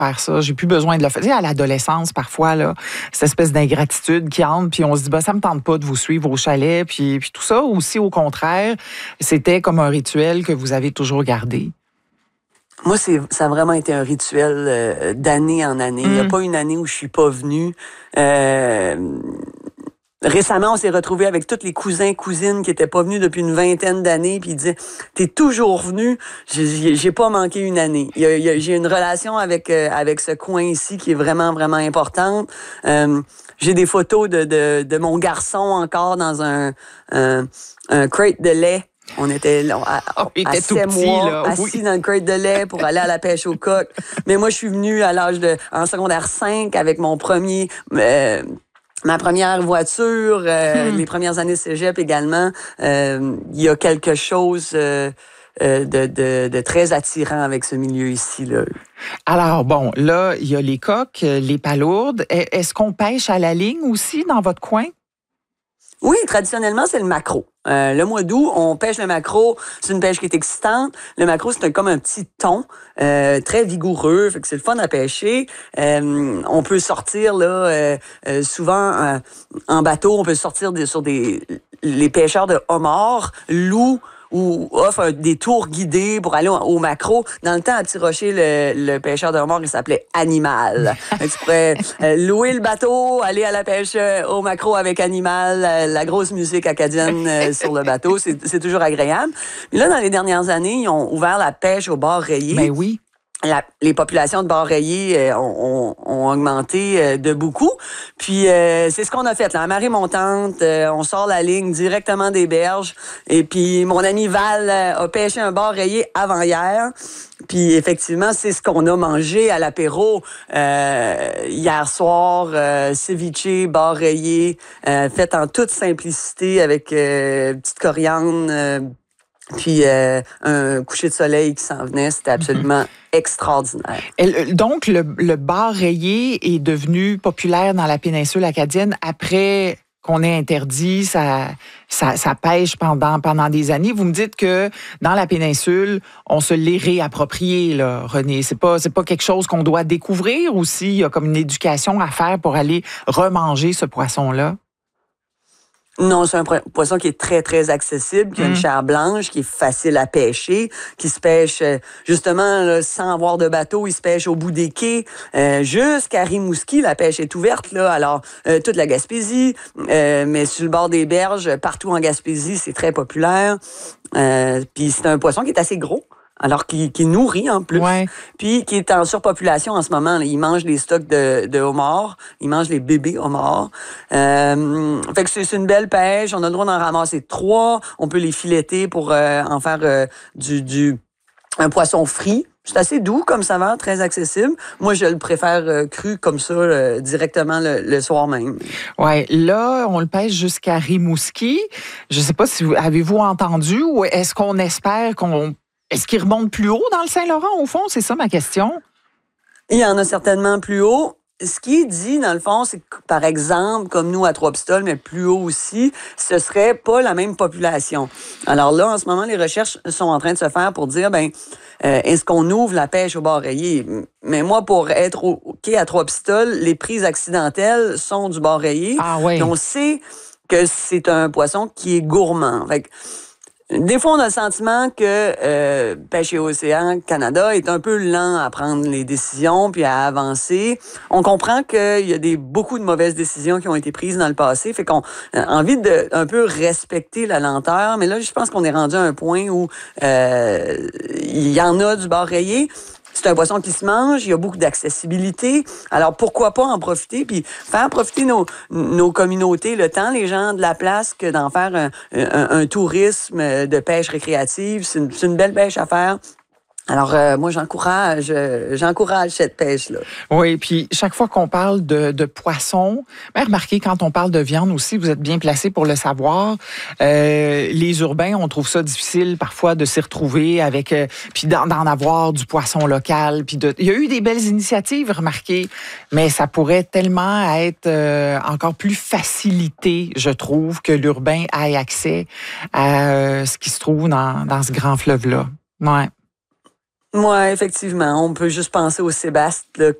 faire ça. J'ai plus besoin de le faire. Tu sais, à l'adolescence, parfois, là, cette espèce d'ingratitude qui entre, puis on se dit, ça me tente pas de vous suivre au chalet, puis tout ça. Ou si, au contraire, c'était comme un rituel que vous avez toujours gardé? Moi, ça a vraiment été un rituel d'année en année. Il n'y a pas une année où je suis pas venue. Récemment, on s'est retrouvés avec tous les cousins, cousines qui étaient pas venus depuis une vingtaine d'années, puis ils disaient, t'es toujours venu. J'ai pas manqué une année. J'ai une relation avec ce coin ici qui est vraiment, vraiment importante. J'ai des photos de mon garçon encore dans un crate de lait. On était à 7 mois, là, assis dans le crate de lait pour aller à la pêche au coq. Mais moi, je suis venue en secondaire 5 avec ma première voiture, les premières années de cégep également. Il y a quelque chose de très attirant avec ce milieu ici, là. Alors, bon, là, il y a les coques, les palourdes. Est-ce qu'on pêche à la ligne aussi dans votre coin? Oui, traditionnellement, c'est le maquereau. Le mois d'août, on pêche le maquereau. C'est une pêche qui est excitante. Le maquereau, c'est comme un petit thon, très vigoureux. Fait que c'est le fun à pêcher. On peut sortir là souvent en bateau. On peut sortir sur les pêcheurs de homards, loups, ou offre des tours guidés pour aller au maquereau. Dans le temps, à Petit Rocher, le pêcheur de homard, il s'appelait Animal. Tu pourrais louer le bateau, aller à la pêche au maquereau avec Animal, la grosse musique acadienne sur le bateau. C'est toujours agréable. Mais là, dans les dernières années, ils ont ouvert la pêche au bord rayé. Ben oui. Les populations de bord rayés ont augmenté de beaucoup. Puis c'est ce qu'on a fait. Là, à marée montante, on sort la ligne directement des berges. Et puis mon ami Val a pêché un bord rayé avant hier. Puis effectivement, c'est ce qu'on a mangé à l'apéro hier soir. Ceviche, bord rayé, fait en toute simplicité avec petite coriandre. Puis un coucher de soleil qui s'en venait, c'était absolument extraordinaire. Donc, le bar rayé est devenu populaire dans la péninsule acadienne après qu'on ait interdit sa pêche pendant des années. Vous me dites que dans la péninsule, on se l'est réapproprié, là, René. C'est pas quelque chose qu'on doit découvrir ou s'il y a comme une éducation à faire pour aller remanger ce poisson-là? Non, c'est un poisson qui est très, très accessible, qui a une chair blanche, qui est facile à pêcher, qui se pêche justement là, sans avoir de bateau. Il se pêche au bout des quais. Jusqu'à Rimouski, la pêche est ouverte. Là. Alors, toute la Gaspésie, mais sur le bord des berges, partout en Gaspésie, c'est très populaire. Puis c'est un poisson qui est assez gros. Alors qui nourrit en plus, puis qui est en surpopulation en ce moment. Là. Il mange les stocks de homards, il mange les bébés homards. Fait que c'est une belle pêche. On a le droit d'en ramasser 3. On peut les fileter pour en faire un poisson frit. C'est assez doux comme saveur, très accessible. Moi, je le préfère cru comme ça, directement le soir même. Oui, là, on le pêche jusqu'à Rimouski. Je ne sais pas si avez-vous entendu ou est-ce qu'on espère Est-ce qu'il remonte plus haut dans le Saint-Laurent, au fond? C'est ça ma question. Il y en a certainement plus haut. Ce qui est dit, dans le fond, c'est que, par exemple, comme nous à Trois-Pistoles, mais plus haut aussi, ce serait pas la même population. Alors là, en ce moment, les recherches sont en train de se faire pour dire, est-ce qu'on ouvre la pêche au bord rayé? Mais moi, pour être au quai à Trois-Pistoles, les prises accidentelles sont du bord rayé. Ah oui. Et on sait que c'est un poisson qui est gourmand. Fait que, des fois, on a le sentiment que Pêche et Océan Canada est un peu lent à prendre les décisions puis à avancer. On comprend qu'il y a beaucoup de mauvaises décisions qui ont été prises dans le passé. Fait qu'on a envie de un peu respecter la lenteur. Mais là, je pense qu'on est rendu à un point où il y en a du bord rayé. C'est un poisson qui se mange, il y a beaucoup d'accessibilité. Alors, pourquoi pas en profiter, puis faire profiter nos communautés, le temps, les gens de la place, que d'en faire un tourisme de pêche récréative. C'est une belle pêche à faire. Alors, moi, j'encourage cette pêche-là. Oui, puis chaque fois qu'on parle de poisson, remarquez, quand on parle de viande aussi, vous êtes bien placé pour le savoir. Les urbains, on trouve ça difficile parfois de s'y retrouver avec, puis d'en avoir du poisson local. Puis il y a eu des belles initiatives, remarquez, mais ça pourrait tellement être encore plus facilité, je trouve, que l'urbain ait accès à ce qui se trouve dans ce grand fleuve-là. Ouais. Ouais, effectivement. On peut juste penser au sébaste, là,